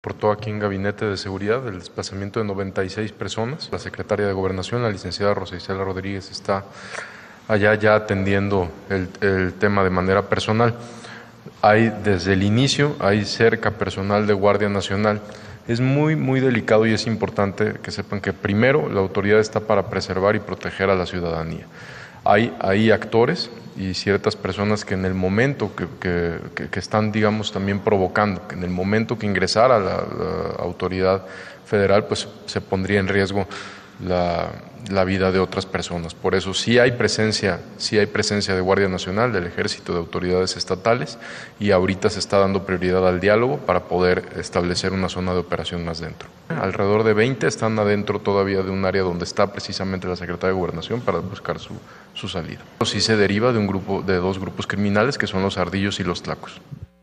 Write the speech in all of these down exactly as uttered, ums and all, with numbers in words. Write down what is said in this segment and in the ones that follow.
reportó aquí en Gabinete de Seguridad el desplazamiento de noventa y seis personas. La secretaria de Gobernación, la licenciada Rosa Isela Rodríguez, está allá ya atendiendo el, el tema de manera personal. Hay, desde el inicio, hay cerca personal de Guardia Nacional. Es muy, muy delicado y es importante que sepan que primero la autoridad está para preservar y proteger a la ciudadanía. Hay, hay actores y ciertas personas que en el momento que, que, que están, digamos, también provocando, que en el momento que ingresara la, la autoridad federal, pues se pondría en riesgo la, la vida de otras personas. Por eso sí hay presencia, sí hay presencia de Guardia Nacional, del Ejército, de autoridades estatales, y ahorita se está dando prioridad al diálogo para poder establecer una zona de operación más dentro. Alrededor de veinte están adentro todavía de un área donde está precisamente la Secretaría de Gobernación para buscar su, su salida. Sí se deriva de un grupo, de dos grupos criminales que son los Ardillos y los Tlacos.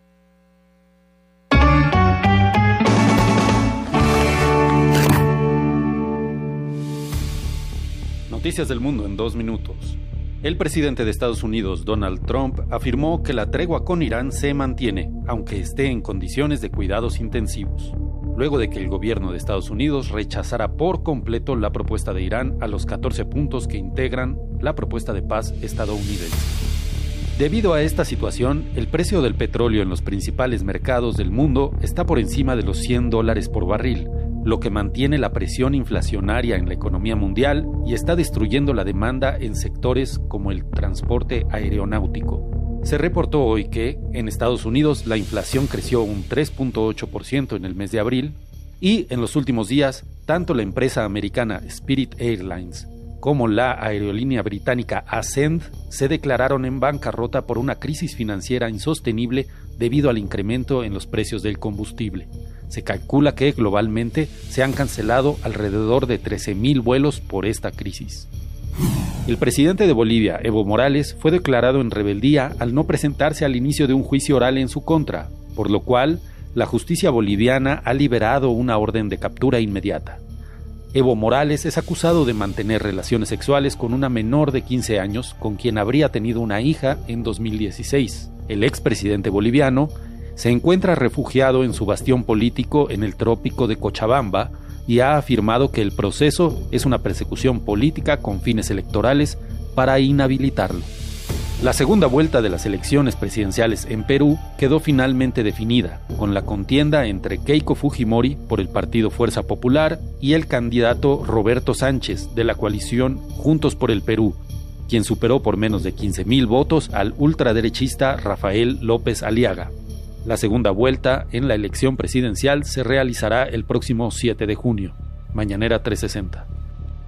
Noticias del mundo en dos minutos. El presidente de Estados Unidos, Donald Trump, afirmó que la tregua con Irán se mantiene, aunque esté en condiciones de cuidados intensivos, luego de que el gobierno de Estados Unidos rechazara por completo la propuesta de Irán a los catorce puntos que integran la propuesta de paz estadounidense. Debido a esta situación, el precio del petróleo en los principales mercados del mundo está por encima de los cien dólares por barril, lo que mantiene la presión inflacionaria en la economía mundial y está destruyendo la demanda en sectores como el transporte aeronáutico. Se reportó hoy que, en Estados Unidos, la inflación creció un tres punto ocho por ciento en el mes de abril y, en los últimos días, tanto la empresa americana Spirit Airlines como la aerolínea británica Ascend se declararon en bancarrota por una crisis financiera insostenible debido al incremento en los precios del combustible. Se calcula que globalmente se han cancelado alrededor de trece mil vuelos por esta crisis. El presidente de Bolivia, Evo Morales, fue declarado en rebeldía al no presentarse al inicio de un juicio oral en su contra, por lo cual la justicia boliviana ha liberado una orden de captura inmediata. Evo Morales es acusado de mantener relaciones sexuales con una menor de quince años con quien habría tenido una hija en dos mil dieciséis. El expresidente boliviano se encuentra refugiado en su bastión político en el trópico de Cochabamba y ha afirmado que el proceso es una persecución política con fines electorales para inhabilitarlo. La segunda vuelta de las elecciones presidenciales en Perú quedó finalmente definida, con la contienda entre Keiko Fujimori por el partido Fuerza Popular y el candidato Roberto Sánchez de la coalición Juntos por el Perú, quien superó por menos de quince mil votos al ultraderechista Rafael López Aliaga. La segunda vuelta en la elección presidencial se realizará el próximo siete de junio. Mañanera trescientos sesenta.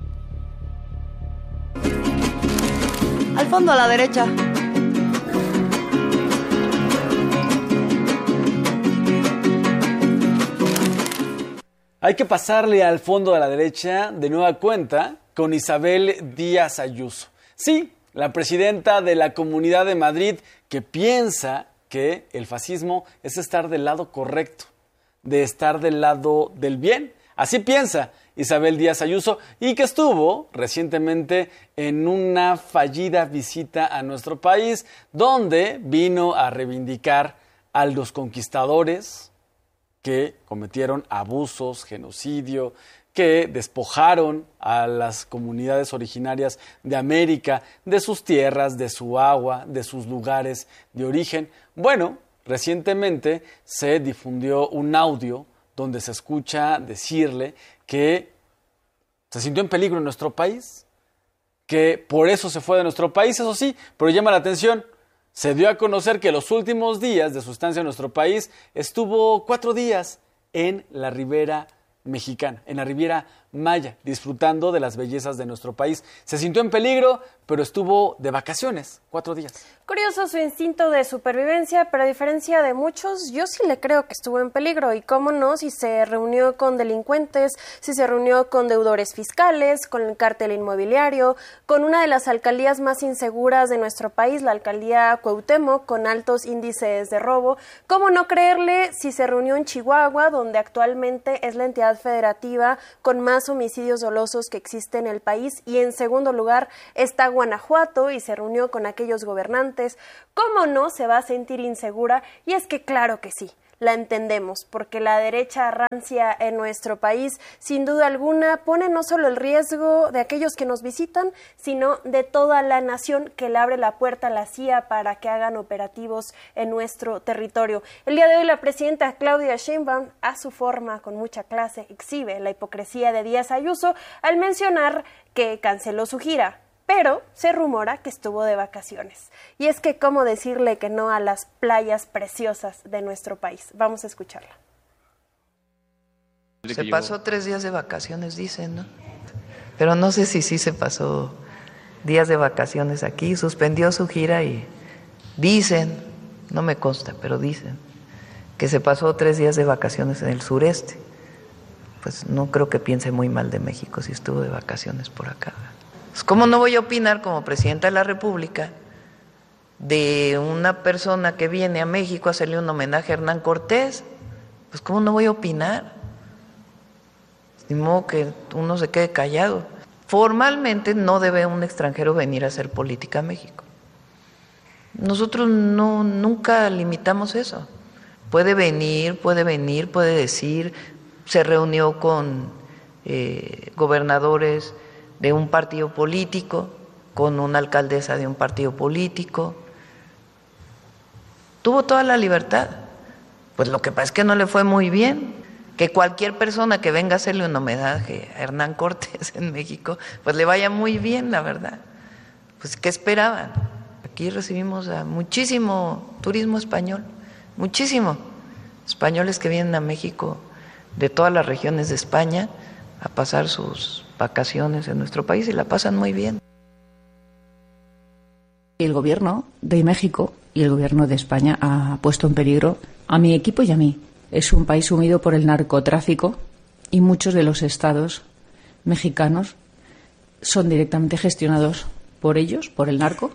Al fondo a la derecha. Hay que pasarle al fondo a la derecha de nueva cuenta con Isabel Díaz Ayuso. Sí, la presidenta de la Comunidad de Madrid, que piensa que el fascismo es estar del lado correcto, de estar del lado del bien. Así piensa Isabel Díaz Ayuso, y que estuvo recientemente en una fallida visita a nuestro país, donde vino a reivindicar a los conquistadores que cometieron abusos, genocidio, que despojaron a las comunidades originarias de América de sus tierras, de su agua, de sus lugares de origen. Bueno, recientemente se difundió un audio donde se escucha decirle que se sintió en peligro en nuestro país, que por eso se fue de nuestro país, eso sí, pero llama la atención. Se dio a conocer que los últimos días de su estancia en nuestro país estuvo cuatro días en la Ribera Mexicana, en la Riviera Maya, disfrutando de las bellezas de nuestro país. Se sintió en peligro, pero estuvo de vacaciones, cuatro días. Curioso su instinto de supervivencia, pero a diferencia de muchos, yo sí le creo que estuvo en peligro. Y cómo no, si se reunió con delincuentes, si se reunió con deudores fiscales, con el cártel inmobiliario, con una de las alcaldías más inseguras de nuestro país, la alcaldía Cuauhtémoc, con altos índices de robo. ¿Cómo no creerle si se reunió en Chihuahua, donde actualmente es la entidad federativa con más homicidios dolosos que existe en el país? Y en segundo lugar está Guanajuato y se reunió con aquellos gobernantes. ¿Cómo no se va a sentir insegura? Y es que claro que sí. la entendemos, porque la derecha rancia en nuestro país, sin duda alguna, pone no solo el riesgo de aquellos que nos visitan, sino de toda la nación que le abre la puerta a la C I A para que hagan operativos en nuestro territorio. El día de hoy la presidenta Claudia Sheinbaum, a su forma, con mucha clase, exhibe la hipocresía de Díaz Ayuso al mencionar que canceló su gira, pero se rumora que estuvo de vacaciones. Y es que, ¿cómo decirle que no a las playas preciosas de nuestro país? Vamos a escucharla. Se pasó tres días de vacaciones, dicen, ¿no? Pero no sé si sí se pasó días de vacaciones aquí, suspendió su gira y dicen, no me consta, pero dicen, que se pasó tres días de vacaciones en el sureste. Pues no creo que piense muy mal de México si estuvo de vacaciones por acá. ¿Cómo no voy a opinar como presidenta de la República de una persona que viene a México a hacerle un homenaje a Hernán Cortés? Pues ¿cómo no voy a opinar? Ni modo que uno se quede callado. Formalmente no debe un extranjero venir a hacer política a México. Nosotros no, nunca limitamos eso. Puede venir, puede venir, puede decir, se reunió con eh, gobernadores de un partido político, con una alcaldesa de un partido político. Tuvo toda la libertad. Pues lo que pasa es que no le fue muy bien. Que cualquier persona que venga a hacerle un homenaje a Hernán Cortés en México, pues le vaya muy bien, la verdad. Pues ¿qué esperaban? Aquí recibimos a muchísimo turismo español, muchísimo. Españoles que vienen a México de todas las regiones de España a pasar sus vacaciones en nuestro país y la pasan muy bien. El gobierno de México y el gobierno de España ha puesto en peligro a mi equipo y a mí. Es un país sumido por el narcotráfico y muchos de los estados mexicanos son directamente gestionados por ellos, por el narco.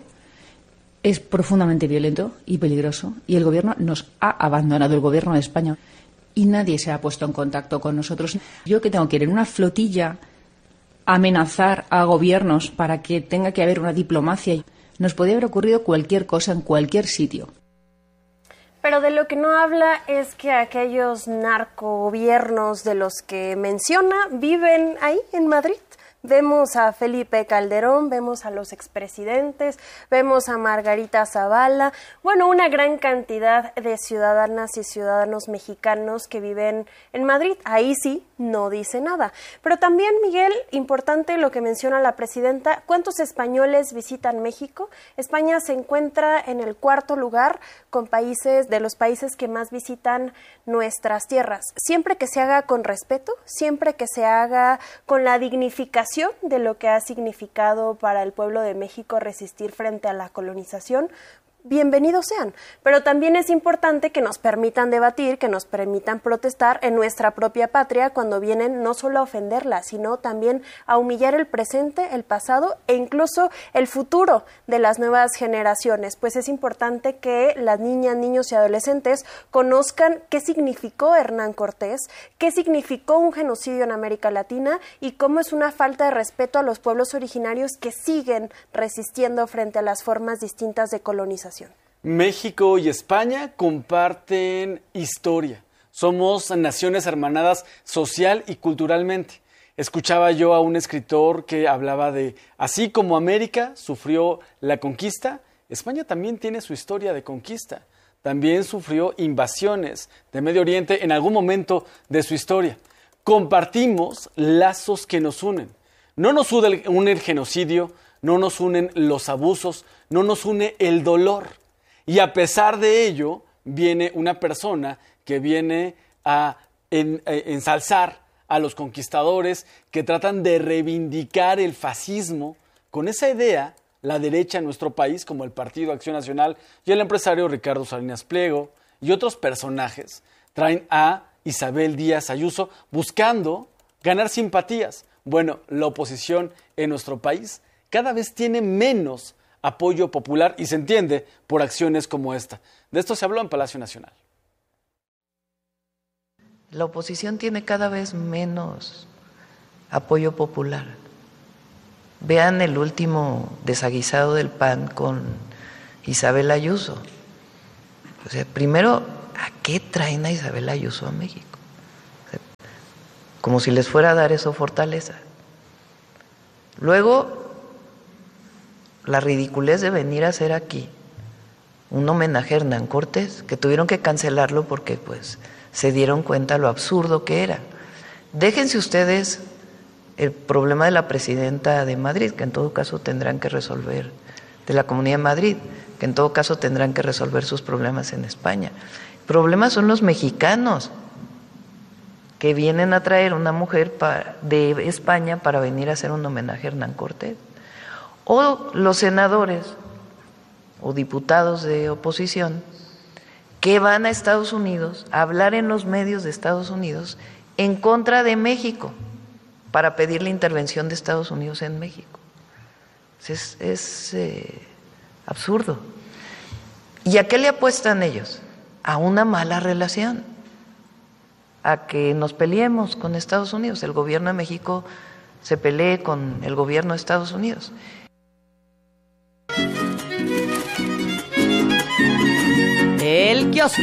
Es profundamente violento y peligroso y el gobierno nos ha abandonado, el gobierno de España, y nadie se ha puesto en contacto con nosotros. Yo que tengo que ir en una flotilla amenazar a gobiernos para que tenga que haber una diplomacia. Nos podía haber ocurrido cualquier cosa en cualquier sitio. Pero de lo que no habla es que aquellos narcogobiernos de los que menciona viven ahí en Madrid. Vemos a Felipe Calderón, vemos a los expresidentes, vemos a Margarita Zavala, bueno, una gran cantidad de ciudadanas y ciudadanos mexicanos que viven en Madrid. Ahí sí, no dice nada. Pero también, Miguel, importante lo que menciona la presidenta, ¿cuántos españoles visitan México? España se encuentra en el cuarto lugar con países, de los países que más visitan nuestras tierras. Siempre que se haga con respeto, siempre que se haga con la dignificación de lo que ha significado para el pueblo de México resistir frente a la colonización, bienvenidos sean, pero también es importante que nos permitan debatir, que nos permitan protestar en nuestra propia patria cuando vienen no solo a ofenderla, sino también a humillar el presente, el pasado e incluso el futuro de las nuevas generaciones, pues es importante que las niñas, niños y adolescentes conozcan qué significó Hernán Cortés, qué significó un genocidio en América Latina y cómo es una falta de respeto a los pueblos originarios que siguen resistiendo frente a las formas distintas de colonización. México y España comparten historia. Somos naciones hermanadas social y culturalmente. Escuchaba yo a un escritor que hablaba de, así como América sufrió la conquista, España también tiene su historia de conquista. También sufrió invasiones de Medio Oriente en algún momento de su historia. Compartimos lazos que nos unen. No nos une el genocidio, no nos unen los abusos, no nos une el dolor. Y a pesar de ello, viene una persona que viene a en, a ensalzar a los conquistadores que tratan de reivindicar el fascismo. Con esa idea, la derecha en nuestro país, como el Partido Acción Nacional y el empresario Ricardo Salinas Pliego y otros personajes, traen a Isabel Díaz Ayuso buscando ganar simpatías. Bueno, la oposición en nuestro país cada vez tiene menos apoyo popular y se entiende por acciones como esta. De esto se habló en Palacio Nacional. La oposición tiene cada vez menos apoyo popular. Vean el último desaguisado del P A N con Isabel Ayuso. O sea, primero ¿a qué traen a Isabel Ayuso a México? O sea, como si les fuera a dar eso fortaleza. Luego, la ridiculez de venir a hacer aquí un homenaje a Hernán Cortés, que tuvieron que cancelarlo porque pues se dieron cuenta lo absurdo que era. Déjense ustedes el problema de la presidenta de Madrid, que en todo caso tendrán que resolver, de la Comunidad de Madrid, que en todo caso tendrán que resolver sus problemas en España. El problema son los mexicanos que vienen a traer una mujer para, de España para venir a hacer un homenaje a Hernán Cortés. O los senadores o diputados de oposición que van a Estados Unidos a hablar en los medios de Estados Unidos en contra de México para pedir la intervención de Estados Unidos en México. Es, es eh, absurdo. ¿Y a qué le apuestan ellos? A una mala relación, a que nos peleemos con Estados Unidos, el gobierno de México se pelee con el gobierno de Estados Unidos. El kiosco.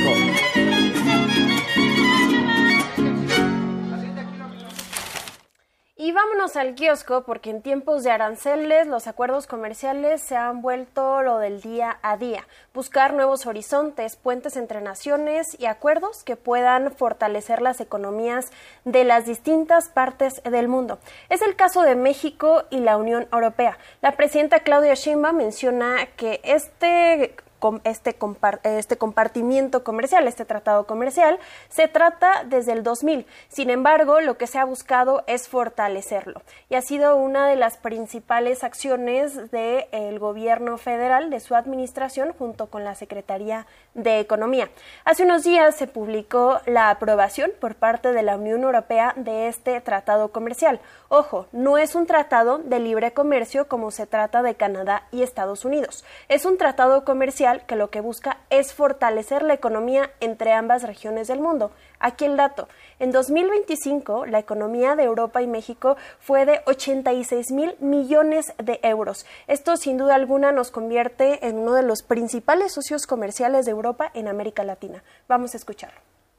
Y vámonos al kiosco, porque en tiempos de aranceles los acuerdos comerciales se han vuelto lo del día a día. Buscar nuevos horizontes, puentes entre naciones y acuerdos que puedan fortalecer las economías de las distintas partes del mundo. Es el caso de México y la Unión Europea. La presidenta Claudia Sheinbaum menciona que este... Este, compart este compartimiento comercial, este tratado comercial, se trata desde el dos mil. Sin embargo, lo que se ha buscado es fortalecerlo y ha sido una de las principales acciones del gobierno federal, de su administración, junto con la Secretaría de Economía. Hace unos días se publicó la aprobación por parte de la Unión Europea de este tratado comercial. Ojo, no es un tratado de libre comercio como se trata de Canadá y Estados Unidos. Es un tratado comercial que lo que busca es fortalecer la economía entre ambas regiones del mundo. Aquí el dato: en dos mil veinticinco la economía de Europa y México fue de ochenta y seis mil millones de euros. Esto sin duda alguna nos convierte en uno de los principales socios comerciales de Europa en América Latina. Vamos a escucharlo.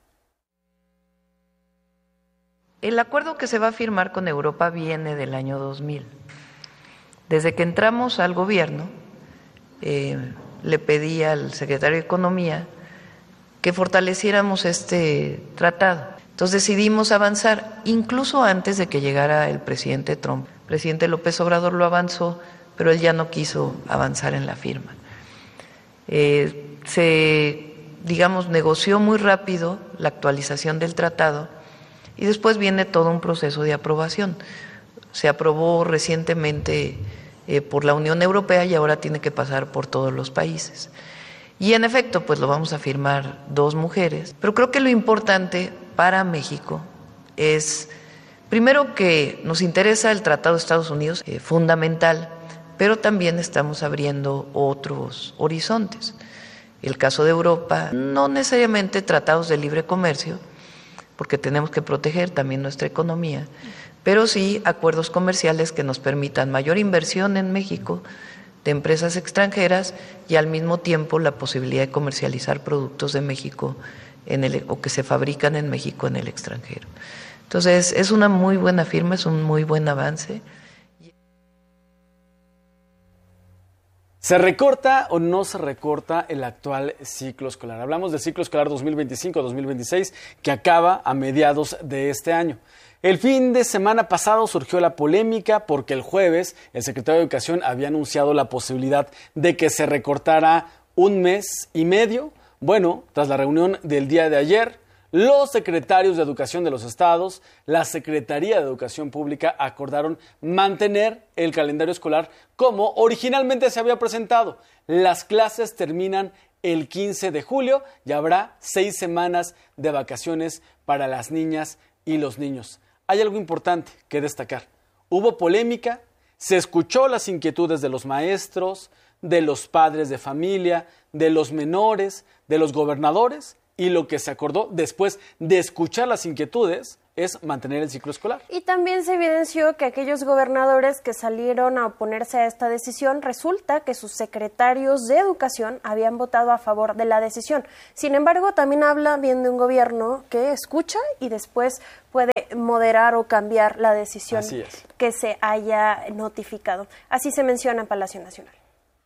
El acuerdo que se va a firmar con Europa viene del año dos mil. Desde que entramos al gobierno, eh, le pedí al secretario de Economía que fortaleciéramos este tratado. Entonces decidimos avanzar, incluso antes de que llegara el presidente Trump. El presidente López Obrador lo avanzó, pero él ya no quiso avanzar en la firma. Eh, se, digamos, negoció muy rápido la actualización del tratado y después viene todo un proceso de aprobación. Se aprobó recientemente Eh, por la Unión Europea y ahora tiene que pasar por todos los países. Y en efecto, pues lo vamos a firmar dos mujeres, pero creo que lo importante para México es, primero, que nos interesa el Tratado de Estados Unidos, eh, fundamental, pero también estamos abriendo otros horizontes. El caso de Europa, no necesariamente tratados de libre comercio, porque tenemos que proteger también nuestra economía, pero sí acuerdos comerciales que nos permitan mayor inversión en México de empresas extranjeras y al mismo tiempo la posibilidad de comercializar productos de México en el, o que se fabrican en México en el extranjero. Entonces, es una muy buena firma, es un muy buen avance. ¿Se recorta o no se recorta el actual ciclo escolar? Hablamos del ciclo escolar dos mil veinticinco dos mil veintiséis que acaba a mediados de este año. El fin de semana pasado surgió la polémica porque el jueves el secretario de Educación había anunciado la posibilidad de que se recortara un mes y medio. Bueno, tras la reunión del día de ayer, los secretarios de Educación de los estados, la Secretaría de Educación Pública acordaron mantener el calendario escolar como originalmente se había presentado. Las clases terminan el quince de julio y habrá seis semanas de vacaciones para las niñas y los niños. Hay algo importante que destacar. Hubo polémica, se escuchó las inquietudes de los maestros, de los padres de familia, de los menores, de los gobernadores, y lo que se acordó después de escuchar las inquietudes es mantener el ciclo escolar. Y también se evidenció que aquellos gobernadores que salieron a oponerse a esta decisión, resulta que sus secretarios de educación habían votado a favor de la decisión. Sin embargo, también habla bien de un gobierno que escucha y después puede moderar o cambiar la decisión que se haya notificado. Así se menciona en Palacio Nacional.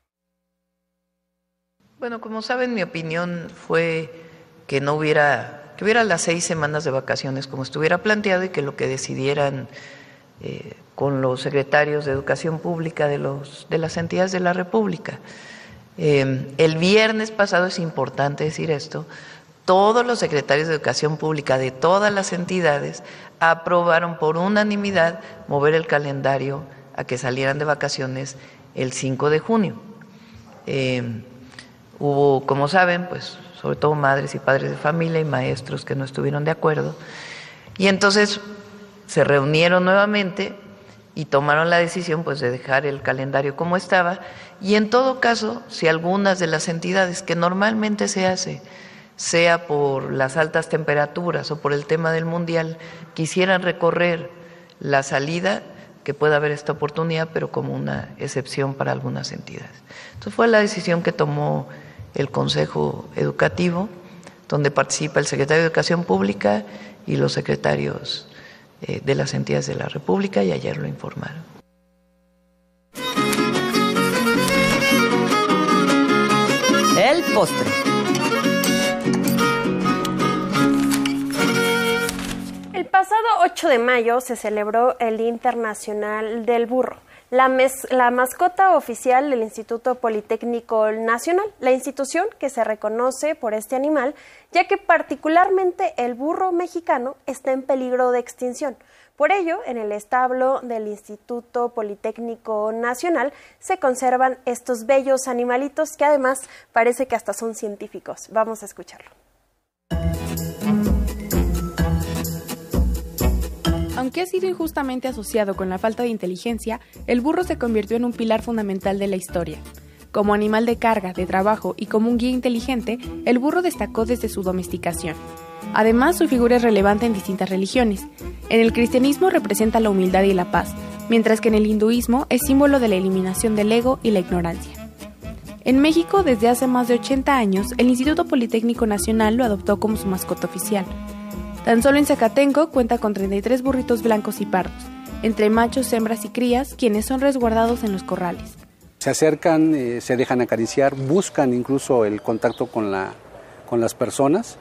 Bueno, como saben, mi opinión fue que no hubiera, que hubiera las seis semanas de vacaciones como estuviera planteado y que lo que decidieran eh, con los secretarios de Educación Pública de, los, de las entidades de la República. Eh, el viernes pasado, es importante decir esto, todos los secretarios de Educación Pública de todas las entidades aprobaron por unanimidad mover el calendario a que salieran de vacaciones el cinco de junio. Eh, hubo, como saben, pues sobre todo madres y padres de familia y maestros que no estuvieron de acuerdo, y entonces se reunieron nuevamente y tomaron la decisión pues de dejar el calendario como estaba, y en todo caso, si algunas de las entidades, que normalmente se hace, sea por las altas temperaturas o por el tema del mundial, quisieran recorrer la salida, que pueda haber esta oportunidad, pero como una excepción para algunas entidades. Entonces fue la decisión que tomó el Consejo Educativo, donde participa el secretario de Educación Pública y los secretarios eh, de las entidades de la República, y ayer lo informaron. El postre. El pasado ocho de mayo se celebró el Día Internacional del Burro, la, mes, la mascota oficial del Instituto Politécnico Nacional, la institución que se reconoce por este animal, ya que particularmente el burro mexicano está en peligro de extinción. Por ello, en el establo del Instituto Politécnico Nacional se conservan estos bellos animalitos que además parece que hasta son científicos. Vamos a escucharlo. Aunque ha sido injustamente asociado con la falta de inteligencia, el burro se convirtió en un pilar fundamental de la historia. Como animal de carga, de trabajo y como un guía inteligente, el burro destacó desde su domesticación. Además, su figura es relevante en distintas religiones. En el cristianismo representa la humildad y la paz, mientras que en el hinduismo es símbolo de la eliminación del ego y la ignorancia. En México, desde hace más de ochenta años, el Instituto Politécnico Nacional lo adoptó como su mascota oficial. Tan solo en Zacatenco cuenta con treinta y tres burritos blancos y pardos, entre machos, hembras y crías, quienes son resguardados en los corrales. Se acercan, eh, se dejan acariciar, buscan incluso el contacto con, la, con las personas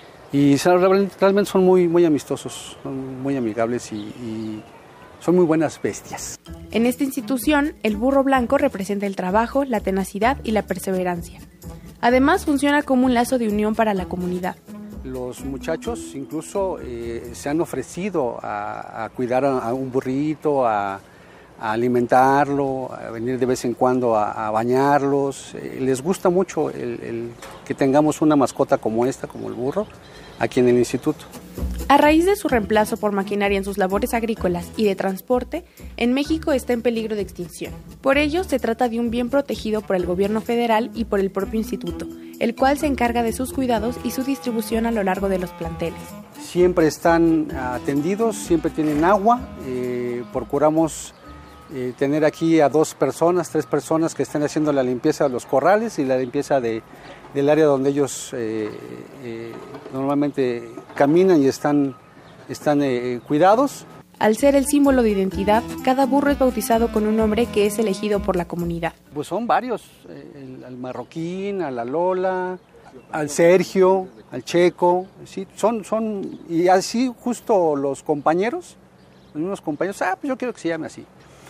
y realmente son muy, muy amistosos, son muy amigables y, y son muy buenas bestias. En esta institución, el burro blanco representa el trabajo, la tenacidad y la perseverancia. Además, funciona como un lazo de unión para la comunidad. Los muchachos incluso eh, se han ofrecido a, a cuidar a, a un burrito, a, a alimentarlo, a venir de vez en cuando a, a bañarlos. Eh, les gusta mucho el, el que tengamos una mascota como esta, como el burro, aquí en el instituto. A raíz de su reemplazo por maquinaria en sus labores agrícolas y de transporte, en México está en peligro de extinción. Por ello, se trata de un bien protegido por el gobierno federal y por el propio instituto, el cual se encarga de sus cuidados y su distribución a lo largo de los planteles. Siempre están atendidos, siempre tienen agua, eh, procuramos eh, tener aquí a dos personas, tres personas que estén haciendo la limpieza de los corrales y la limpieza de, del área donde ellos eh, eh, normalmente caminan y están, están eh, cuidados. Al ser el símbolo de identidad, cada burro es bautizado con un nombre que es elegido por la comunidad. Pues son varios, el, al Marroquín, a la Lola, al Sergio, al Checo, sí, son, son, y así justo los compañeros, los mismos compañeros, ah, pues yo quiero que se llame así.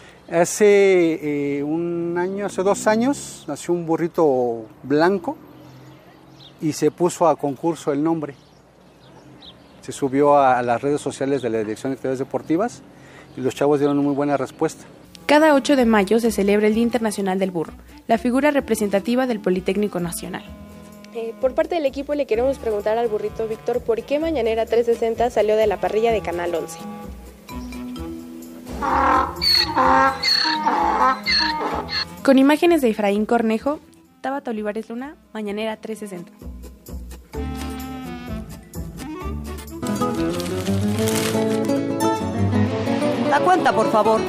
Hace eh, un año, hace dos años, nació un burrito blanco y se puso a concurso el nombre. Se subió a las redes sociales de la Dirección de Actividades Deportivas y los chavos dieron una muy buena respuesta. Cada ocho de mayo se celebra el Día Internacional del Burro, la figura representativa del Politécnico Nacional. Eh, por parte del equipo le queremos preguntar al burrito Víctor por qué Mañanera trescientos sesenta salió de la parrilla de Canal once. Con imágenes de Efraín Cornejo, Tabata Olivares Luna, Mañanera trescientos sesenta. la cuenta, por favor.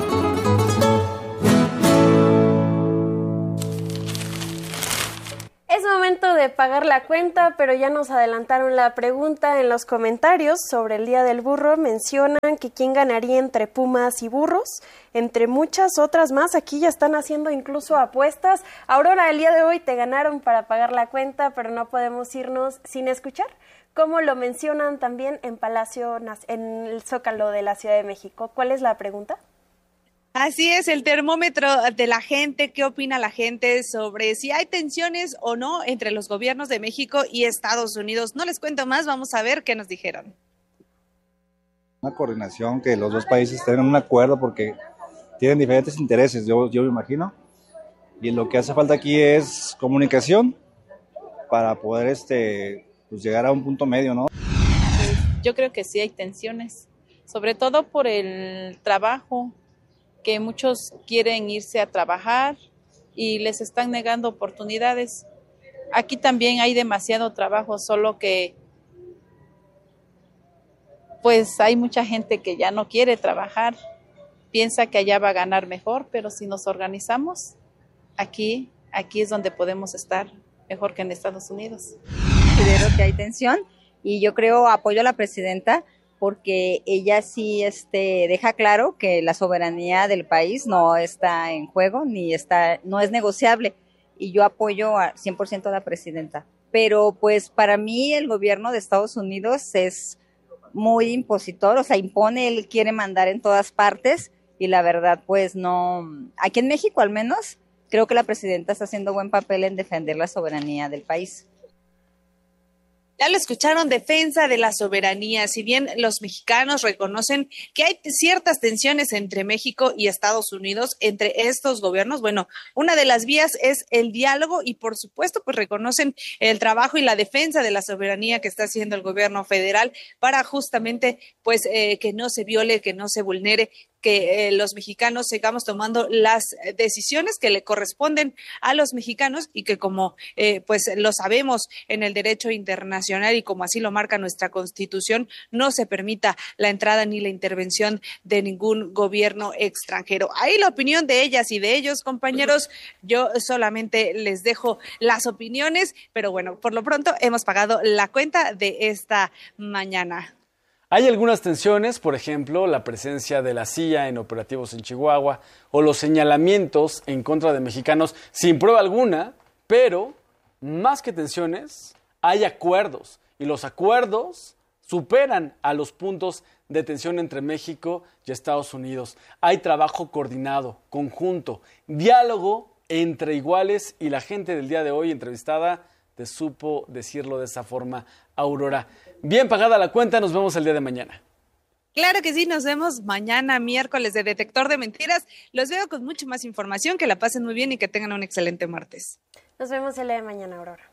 Es momento de pagar la cuenta, pero ya nos adelantaron la pregunta en los comentarios sobre el Día del Burro. Mencionan que quién ganaría entre pumas y burros, entre muchas otras más. Aquí ya están haciendo incluso apuestas. Aurora, el día de hoy te ganaron para pagar la cuenta, pero no podemos irnos sin escuchar cómo lo mencionan también en Palacio, en el Zócalo de la Ciudad de México. ¿Cuál es la pregunta? Así es, el termómetro de la gente. ¿Qué opina la gente sobre si hay tensiones o no entre los gobiernos de México y Estados Unidos? No les cuento más, vamos a ver qué nos dijeron. Una coordinación, que los dos países tengan un acuerdo porque tienen diferentes intereses, yo, yo me imagino. Y lo que hace falta aquí es comunicación para poder este, pues llegar a un punto medio, ¿no? Pues yo creo que sí hay tensiones, sobre todo por el trabajo, que muchos quieren irse a trabajar y les están negando oportunidades. Aquí también hay demasiado trabajo, solo que pues hay mucha gente que ya no quiere trabajar, piensa que allá va a ganar mejor, pero si nos organizamos, aquí, aquí es donde podemos estar mejor que en Estados Unidos. Considero que hay tensión y yo creo, apoyo a la presidenta, porque ella sí este, deja claro que la soberanía del país no está en juego, ni está, no es negociable, y yo apoyo a cien por ciento a la presidenta. Pero pues para mí el gobierno de Estados Unidos es muy impositor, o sea, impone, él quiere mandar en todas partes, y la verdad pues no, aquí en México al menos, creo que la presidenta está haciendo buen papel en defender la soberanía del país. Ya lo escucharon, defensa de la soberanía. Si bien los mexicanos reconocen que hay ciertas tensiones entre México y Estados Unidos, entre estos gobiernos, bueno, una de las vías es el diálogo y por supuesto pues reconocen el trabajo y la defensa de la soberanía que está haciendo el gobierno federal para justamente pues eh, que no se viole, que no se vulnere, que eh, los mexicanos sigamos tomando las decisiones que le corresponden a los mexicanos y que como eh, pues lo sabemos en el derecho internacional y como así lo marca nuestra Constitución, no se permita la entrada ni la intervención de ningún gobierno extranjero. Ahí la opinión de ellas y de ellos, compañeros, yo solamente les dejo las opiniones, pero bueno, por lo pronto hemos pagado la cuenta de esta mañana. Hay algunas tensiones, por ejemplo, la presencia de la C I A en operativos en Chihuahua o los señalamientos en contra de mexicanos sin prueba alguna, pero más que tensiones, hay acuerdos y los acuerdos superan a los puntos de tensión entre México y Estados Unidos. Hay trabajo coordinado, conjunto, diálogo entre iguales y la gente del día de hoy entrevistada te supo decirlo de esa forma, Aurora. Bien pagada la cuenta, nos vemos el día de mañana. Claro que sí, nos vemos mañana, miércoles de Detector de Mentiras. Los veo con mucho más información, que la pasen muy bien y que tengan un excelente martes. Nos vemos el día de mañana, Aurora.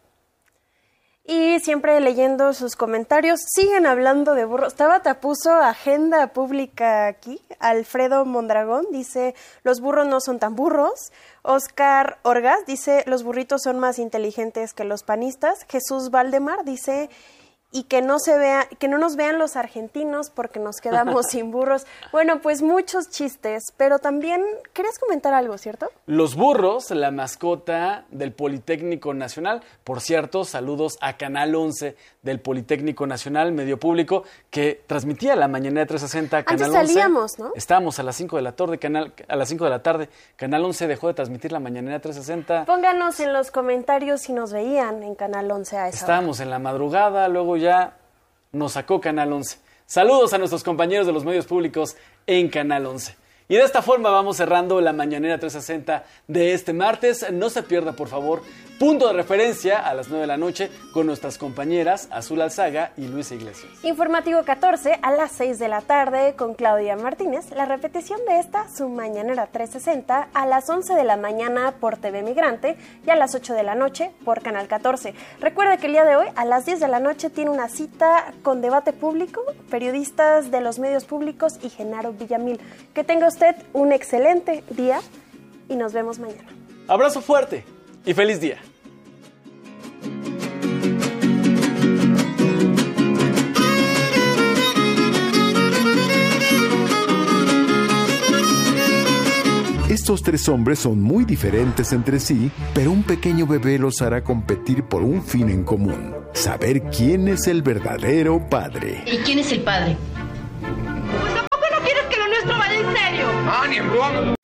Y siempre leyendo sus comentarios, siguen hablando de burros. Tabata puso agenda pública aquí. Alfredo Mondragón dice, los burros no son tan burros. Oscar Orgaz dice, los burritos son más inteligentes que los panistas. Jesús Valdemar dice, y que no se vea, que no nos vean los argentinos porque nos quedamos sin burros. Bueno, pues muchos chistes, pero también querías comentar algo, ¿cierto? Los burros, la mascota del Politécnico Nacional. Por cierto, saludos a Canal once del Politécnico Nacional, medio público, que transmitía la mañanera trescientos sesenta Canal Antes salíamos, once. ¿No? Estábamos a las cinco de la tarde, canal, a las cinco de la tarde. Canal once dejó de transmitir la mañanera trescientos sesenta. Pónganos en los comentarios si nos veían en Canal once a esa Estábamos hora. en la madrugada, luego ya nos sacó Canal once. Saludos a nuestros compañeros de los medios públicos en Canal once. Y de esta forma vamos cerrando la mañanera trescientos sesenta de este martes. No se pierda, por favor, punto de referencia a las nueve de la noche con nuestras compañeras Azul Alzaga y Luisa Iglesias. Informativo catorce a las seis de la tarde con Claudia Martínez. La repetición de esta, su mañanera trescientos sesenta, a las once de la mañana por T V Migrante y a las ocho de la noche por Canal catorce. Recuerde que el día de hoy, a las diez de la noche, tiene una cita con debate público, periodistas de los medios públicos y Genaro Villamil. Que tenga usted un excelente día y nos vemos mañana. Abrazo fuerte y feliz día. Estos tres hombres son muy diferentes entre sí, pero un pequeño bebé los hará competir por un fin en común: saber quién es el verdadero padre. ¿Y quién es el padre? Pues tampoco no quieres que lo nuestro vaya en serio. Ah, ni en broma.